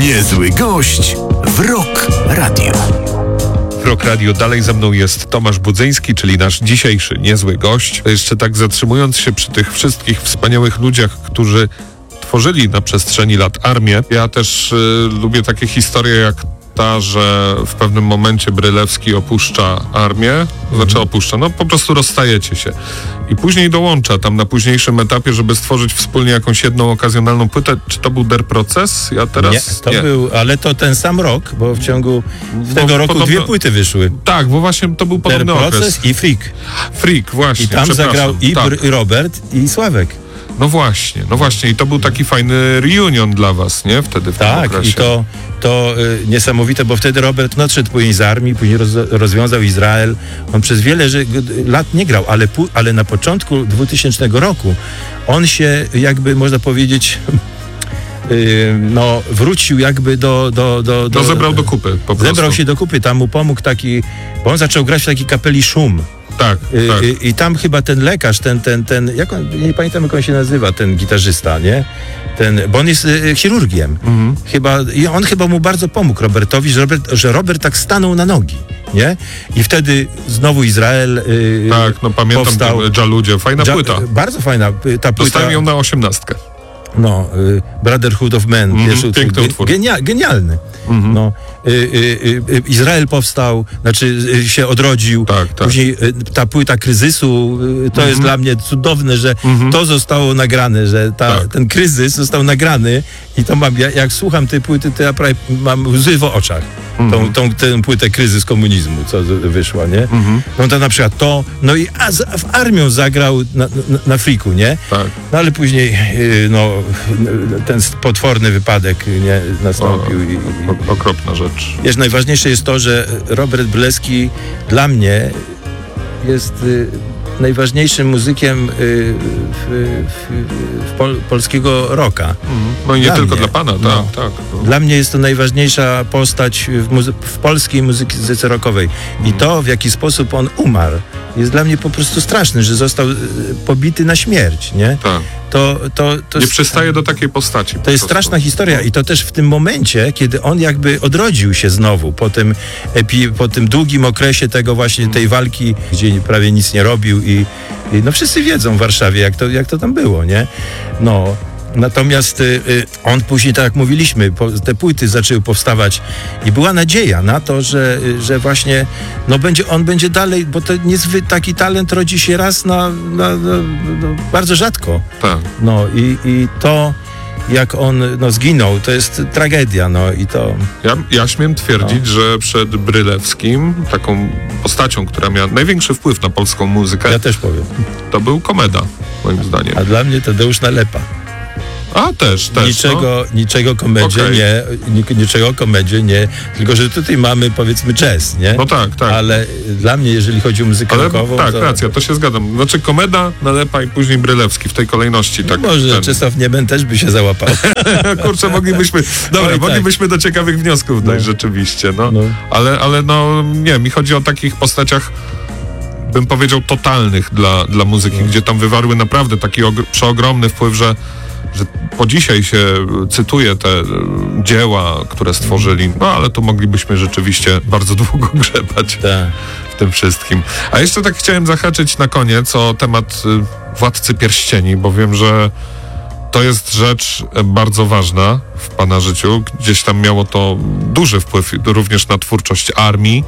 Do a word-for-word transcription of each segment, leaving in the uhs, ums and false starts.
Niezły gość w Rock Radio. W Rock Radio dalej ze mną jest Tomasz Budzyński, czyli nasz dzisiejszy niezły gość. Jeszcze tak zatrzymując się przy tych wszystkich wspaniałych ludziach, którzy tworzyli na przestrzeni lat armię. Ja też y, lubię takie historie jak ta, że w pewnym momencie Brylewski opuszcza armię, mhm. znaczy opuszcza, no po prostu rozstajecie się. I później dołącza tam na późniejszym etapie, żeby stworzyć wspólnie jakąś jedną okazjonalną płytę. Czy to był Der Proces? Ja teraz... Nie, to nie. był, ale to ten sam rok, bo w ciągu Bo tego roku podobno, dwie płyty wyszły. Tak, bo właśnie to był Der podobny Proces okres. i Freak. Freak, właśnie. I tam zagrał i tak. Br- Robert i Sławek. No właśnie, no właśnie. I to był taki fajny reunion dla was, nie? Wtedy w Tak, tym okresie. i to, to y, niesamowite, bo wtedy Robert no, odszedł później z armii, później roz, rozwiązał Izrael. On przez wiele że, lat nie grał, ale, pu, ale na początku dwutysięcznego roku on się jakby, można powiedzieć... Yy, no, wrócił jakby do... do, do, do No zebrał do kupy po prostu. Zebrał się do kupy, tam mu pomógł taki... Bo on zaczął grać w takiej kapeli Szum. Tak, Yy, tak. yy, I tam chyba ten lekarz, ten, ten, ten... Jak on, nie pamiętam jak on się nazywa, ten gitarzysta, nie? Ten, bo on jest yy, chirurgiem. Mhm. Chyba, i on chyba mu bardzo pomógł Robertowi, że Robert, że Robert tak stanął na nogi, nie? I wtedy znowu Izrael yy, Tak, no pamiętam powstał. Jaludzie. Fajna Ja- płyta. Bardzo fajna ta płyta. Dostałem ją na osiemnastkę. No, y, Brotherhood of Men, Mhm, pierwszy utwór, piękny ge- utwór. Genia, genialny. Mhm. No, y, y, y, y, Izrael powstał, znaczy y, się odrodził. Tak, tak. Później y, ta płyta kryzysu, y, to jest dla mnie cudowne, że Mhm. to zostało nagrane, że ta, Tak. ten kryzys został nagrany i to mam, ja, jak słucham tej płyty, to ja prawie mam łzy w oczach. Mhm. Tą, tą tę płytę Kryzys komunizmu, co z- wyszła, nie? Mhm. No to na przykład to, no i a, z- w armią zagrał na, na, na Freaku, nie? Tak. No ale później yy, no, ten potworny wypadek nie, nastąpił. I, i, O, okropna rzecz. wiesz, najważniejsze jest to, że Robert Brylewski dla mnie jest y, najważniejszym muzykiem y, w, w, w pol, polskiego rocka. Mhm. No i nie Dla tylko mnie. dla pana, tak, No. tak. No. Dla mnie jest to najważniejsza postać w, muzy- w polskiej muzyce rockowej. I to, w jaki sposób on umarł, jest dla mnie po prostu straszne, że został y, pobity na śmierć, nie? Tak. To, to, to Nie jest- przystaje do takiej postaci. To jest straszna historia i to też w tym momencie, kiedy on jakby odrodził się znowu po tym, epi, po tym długim okresie tego właśnie tej walki, gdzie prawie nic nie robił i, i no wszyscy wiedzą w Warszawie, jak to, jak to tam było, nie? No. Natomiast y, y, on później, tak jak mówiliśmy, po, te płyty zaczęły powstawać i była nadzieja na to, że, y, że właśnie no będzie, on będzie dalej, bo to niezwy, taki talent rodzi się raz na, na, na no, bardzo rzadko. Tak. No i, i to, jak on no, zginął, to jest tragedia, no i to... Ja, ja śmiem twierdzić, No. że przed Brylewskim, taką postacią, która miała największy wpływ na polską muzykę, Ja też powiem. to był Komeda, moim zdaniem. A dla mnie Tadeusz Nalepa. A też, też. Niczego, niczego komedzie Okej. nie, ni- niczego komedzie nie, tylko że tutaj mamy powiedzmy jazz, nie? No. no tak, tak. Ale y, dla mnie, jeżeli chodzi o muzykę Ale rockową, tak, to... racja, to się zgadzam. Znaczy Komeda, Nalepa i później Brylewski w tej kolejności. Tak, Może ten. Czesław Nieben też by się załapał. Kurczę, moglibyśmy, dobra, Oj, tak. moglibyśmy do ciekawych wniosków dojść, No. rzeczywiście, no. No. Ale, ale no, nie, mi chodzi o takich postaciach, bym powiedział, totalnych dla, dla muzyki, No. gdzie tam wywarły naprawdę taki ogr- przeogromny wpływ, że, że po dzisiaj się cytuje te e, dzieła, które stworzyli, no ale to moglibyśmy rzeczywiście bardzo długo grzebać Tak. w tym wszystkim. A jeszcze tak chciałem zahaczyć na koniec o temat y, Władcy Pierścieni, bo wiem, że to jest rzecz e, bardzo ważna w pana życiu. Gdzieś tam miało to duży wpływ również na twórczość armii.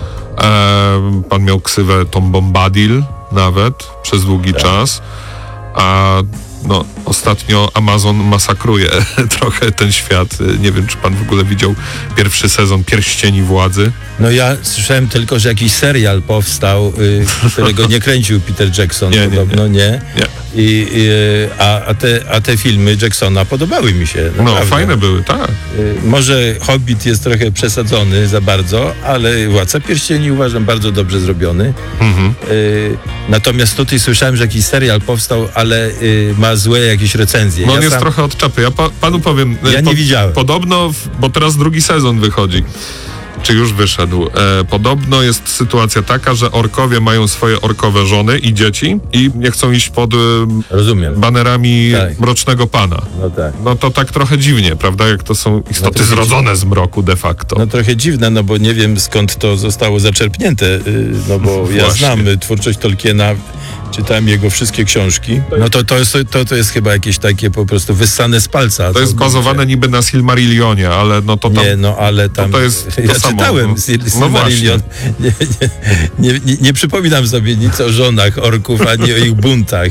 E, pan miał ksywę Tom Bombadil nawet przez długi Tak. czas. A no, ostatnio Amazon masakruje trochę ten świat. Nie wiem, czy pan w ogóle widział pierwszy sezon Pierścieni Władzy. No ja słyszałem tylko, że jakiś serial powstał, y, którego nie kręcił Peter Jackson, Nie, nie, podobno nie. Nie. I, i, a, a, te, a te filmy Jacksona podobały mi się. No, naprawdę. fajne były, tak. Y, Może Hobbit jest trochę przesadzony za bardzo, ale Władca Pierścieni uważam bardzo dobrze zrobiony. Mhm. Y, Natomiast tutaj słyszałem, że jakiś serial powstał, ale y, ma złe jakieś recenzje. No on ja jest sam- trochę od czapy. Ja pa, panu powiem. Ja nie widziałem. Podobno, w- bo teraz drugi sezon wychodzi. czy już wyszedł. E, podobno jest sytuacja taka, że orkowie mają swoje orkowe żony i dzieci i nie chcą iść pod e, Rozumiem. banerami Tak. Mrocznego Pana. No tak. No to tak trochę dziwnie, prawda? Jak to są istoty No to zrodzone z mroku de facto. No trochę dziwne, no bo nie wiem skąd to zostało zaczerpnięte, yy, no bo ja Właśnie. znam y, twórczość Tolkiena, czytałem jego wszystkie książki. No to to jest, to, to jest chyba jakieś takie po prostu wyssane z palca. To jest całkowicie. bazowane niby na Silmarillionie, ale no to tam... Nie, no ale tam... to jest to ja samo, czytałem no. Sil- No Silmarillion. nie, nie, nie, nie, nie przypominam sobie nic o żonach orków, ani o ich buntach.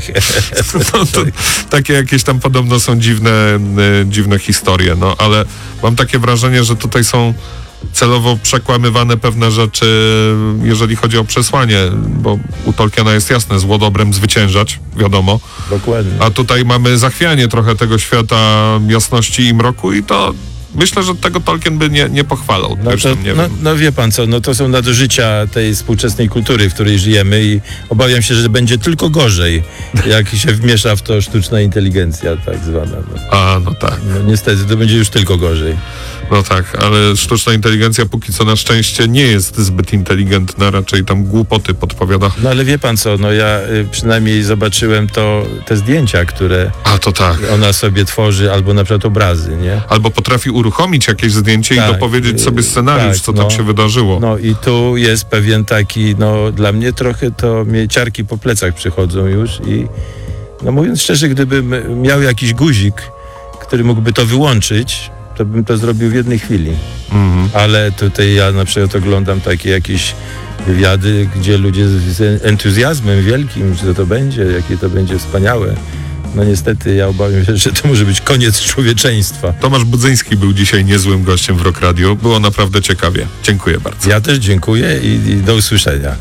No to, takie jakieś tam podobno są dziwne, e, dziwne historie, no ale mam takie wrażenie, że tutaj są celowo przekłamywane pewne rzeczy, jeżeli chodzi o przesłanie, bo u Tolkiena jest jasne, zło dobrem zwyciężać, wiadomo, Dokładnie. a tutaj mamy zachwianie trochę tego świata jasności i mroku i to myślę, że tego Tolkien by nie, nie pochwalał. No, Już to, tam nie no, wiem. no wie pan co, no to są nadużycia tej współczesnej kultury, w której żyjemy i obawiam się, że będzie tylko gorzej, jak się wmiesza w to sztuczna inteligencja tak zwana. No, A, no tak. no niestety to będzie już tylko gorzej. No tak, ale sztuczna inteligencja póki co na szczęście nie jest zbyt inteligentna, raczej tam głupoty podpowiada. No ale wie pan co, no ja y, przynajmniej zobaczyłem to, te zdjęcia, które A, to tak. ona sobie tworzy, albo na przykład obrazy, nie? Albo potrafi uruchomić jakieś zdjęcie Tak, i dopowiedzieć sobie scenariusz, tak, co tam no. się wydarzyło. No i tu jest pewien taki, no dla mnie trochę to mnie ciarki po plecach przychodzą już i no mówiąc szczerze, gdybym miał jakiś guzik, który mógłby to wyłączyć, to bym to zrobił w jednej chwili. Mhm. Ale tutaj ja na przykład oglądam takie jakieś wywiady, gdzie ludzie z entuzjazmem wielkim, że to będzie, jakie to będzie wspaniałe. No niestety ja obawiam się, że to może być koniec człowieczeństwa. Tomasz Budzyński był dzisiaj niezłym gościem w Rock Radio. Było naprawdę ciekawie. Dziękuję bardzo. Ja też dziękuję i, i do usłyszenia.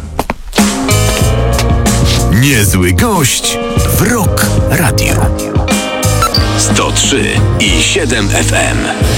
Niezły gość w Rock Radio. sto trzy i siedem F M.